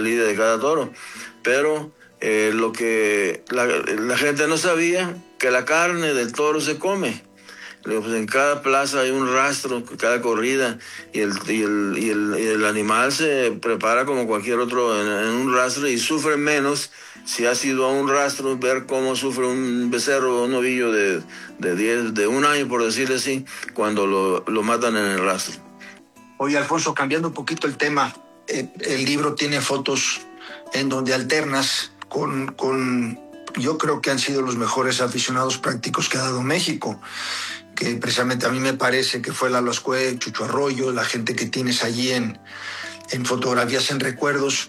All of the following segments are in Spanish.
salida de cada toro. Pero lo que la gente no sabía, que la carne del toro se come. Pues en cada plaza hay un rastro, cada corrida, y el animal se prepara como cualquier otro en un rastro y sufre menos si ha sido a un rastro, ver cómo sufre un becerro o un novillo de un año, por decirle así, cuando lo matan en el rastro. Oye, Alfonso, cambiando un poquito el tema, el libro tiene fotos en donde alternas con yo creo que han sido los mejores aficionados prácticos que ha dado México, que precisamente a mí me parece que fue Lalo Ascue, Chucho Arroyo, la gente que tienes allí en fotografías, en recuerdos.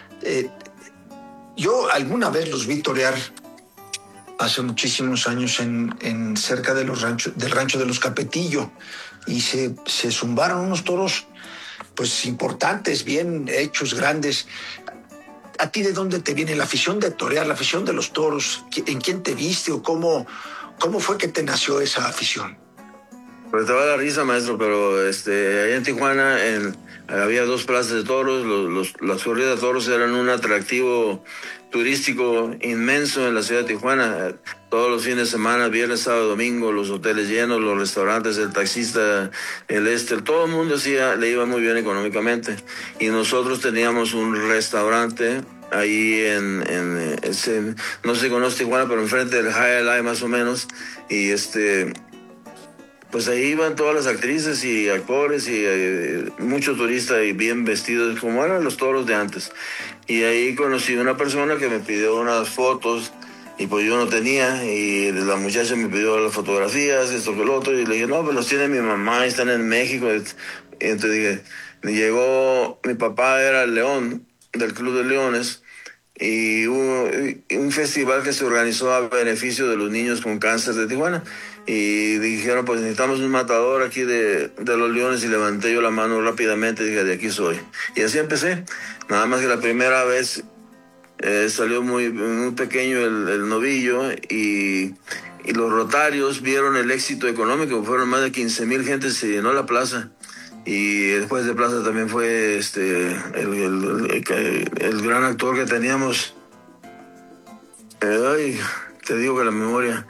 Yo alguna vez los vi torear hace muchísimos años en cerca de del rancho de los Capetillo, y se zumbaron unos toros pues importantes, bien hechos, grandes. ¿A ti de dónde te viene la afición de torear, la afición de los toros? ¿En quién te viste o cómo fue que te nació esa afición? Pues te va a dar risa, maestro, pero allá en Tijuana había dos plazas de toros. Las corridas de toros eran un atractivo turístico inmenso en la ciudad de Tijuana. Todos los fines de semana, viernes, sábado, domingo, los hoteles llenos, los restaurantes, el taxista, todo el mundo le iba muy bien económicamente. Y nosotros teníamos un restaurante ahí no se conoce Tijuana, pero enfrente del High Life más o menos, y pues ahí iban todas las actrices y actores y muchos turistas y bien vestidos como eran los toros de antes. Y ahí conocí a una persona que me pidió unas fotos y pues yo no tenía, y la muchacha me pidió las fotografías, esto que lo otro, y le dije, no, pues los tiene mi mamá, están en México. Y entonces dije, mi papá era el león del Club de Leones, y hubo un festival que se organizó a beneficio de los niños con cáncer de Tijuana, y dijeron, pues necesitamos un matador aquí de los leones, y levanté yo la mano rápidamente y dije, de aquí soy. Y así empecé. Nada más que la primera vez salió muy pequeño el novillo, y los rotarios vieron el éxito económico. Fueron más de 15,000 gentes, se llenó la plaza. Y después de plaza también fue el gran actor que teníamos. Te digo que la memoria.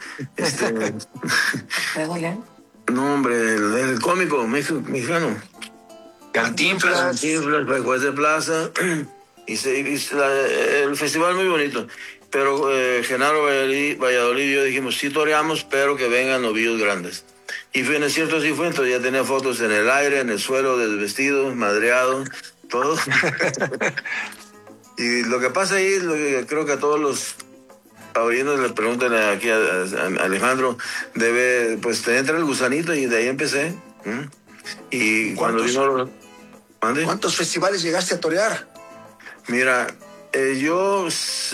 No, hombre, el cómico mexicano. Cantinflas. Después de plaza. Y el festival muy bonito. Pero Genaro Valladolid y yo dijimos, sí toreamos, pero que vengan novillos grandes. Y en cierto sí fue, entonces ya tenía fotos en el aire, en el suelo, desvestido, madreado, todo. Y lo que pasa ahí, lo que creo que a todos los taurinos le preguntan aquí a Alejandro, pues te entra el gusanito, y de ahí empecé. Y cuando vino... ¿Cuántos festivales llegaste a torear? Mira, yo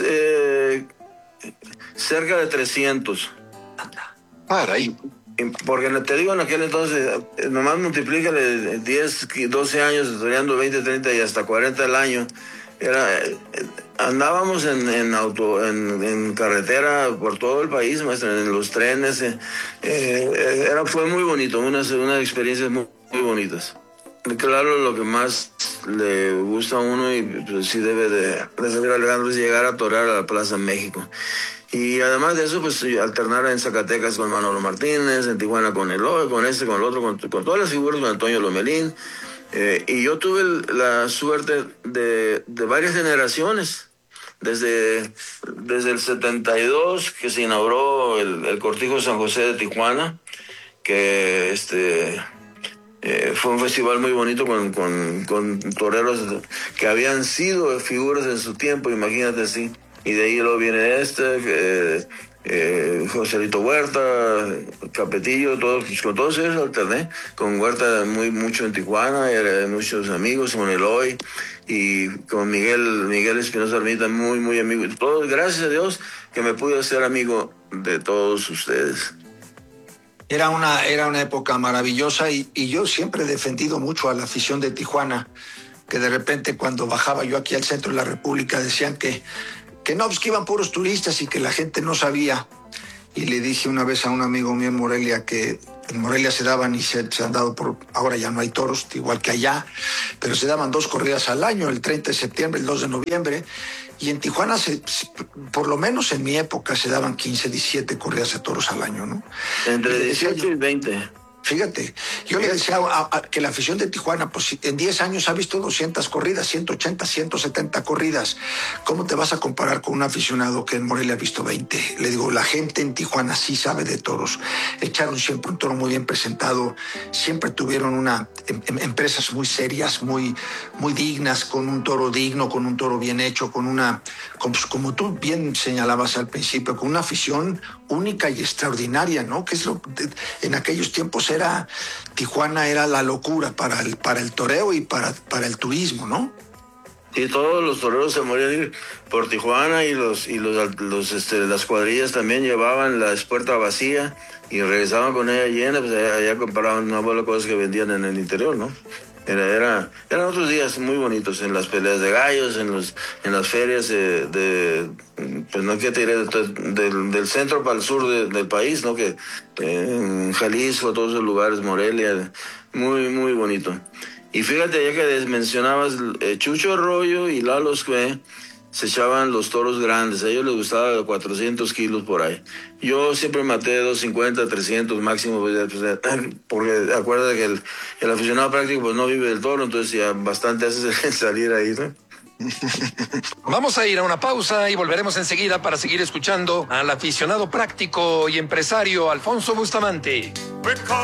cerca de 300. Para ahí. Porque te digo, en aquel entonces, nomás multiplícale 10, 12 años, toreando 20, 30 y hasta 40 al año. Andábamos en carretera por todo el país, maestro, en los trenes. Fue muy bonito, unas experiencias muy, muy bonitas. Claro, lo que más le gusta a uno, y pues sí debe de saber Alejandro, es llegar a torear a la Plaza México. Y además de eso, pues alternar en Zacatecas con Manolo Martínez, en Tijuana con Eloy, con el otro, con todas las figuras, con Antonio Lomelín. Y yo tuve la suerte de varias generaciones. Desde el 72, que se inauguró el Cortijo San José de Tijuana, que fue un festival muy bonito con toreros que habían sido figuras en su tiempo, imagínate así. Y de ahí luego viene Joselito Huerta, Capetillo, con todos ellos alterné. Con Huerta mucho en Tijuana, muchos amigos, con Eloy, y con Miguel Espinosa Ermita, muy, muy amigo. Todos, gracias a Dios que me pude hacer amigo de todos ustedes. Era una época maravillosa, y yo siempre he defendido mucho a la afición de Tijuana, que de repente cuando bajaba yo aquí al centro de la República decían que no, pues que iban puros turistas y que la gente no sabía. Y le dije una vez a un amigo mío en Morelia que En Morelia se daban y se han dado ahora ya no hay toros, igual que allá, pero se daban 2 corridas al año, el 30 de septiembre, el 2 de noviembre, y en Tijuana, por lo menos en mi época, se daban 15, 17 corridas de toros al año, ¿no? Entre 18 y 20. Fíjate, yo le decía que la afición de Tijuana, pues en 10 años ha visto 200 corridas, 180, 170 corridas. ¿Cómo te vas a comparar con un aficionado que en Morelia ha visto 20? Le digo, la gente en Tijuana sí sabe de toros. Echaron siempre un toro muy bien presentado. Siempre tuvieron empresas muy serias, muy dignas, con un toro digno, con un toro bien hecho, como tú bien señalabas al principio, con una afición única y extraordinaria, ¿no? Que es en aquellos tiempos Tijuana era la locura para el toreo y para el turismo, ¿no? Sí, todos los toreros se morían ir por Tijuana y las cuadrillas también llevaban la espuerta vacía y regresaban con ella llena, pues allá compraban una bola de cosas que vendían en el interior, ¿no? Eran otros días muy bonitos en las peleas de gallos, en las ferias pues no quiero te diré, del centro para el sur del país, ¿no? Que en Jalisco, todos esos lugares, Morelia, muy, muy bonito. Y fíjate, ya que mencionabas, Chucho Arroyo y Lalo Escué se echaban los toros grandes, a ellos les gustaba de 400 kilos por ahí. Yo siempre maté 250, 300 máximo, porque acuérdate que el aficionado práctico pues no vive del toro, entonces ya bastante hace salir ahí, ¿no? Vamos a ir a una pausa y volveremos enseguida para seguir escuchando al aficionado práctico y empresario Alfonso Bustamante.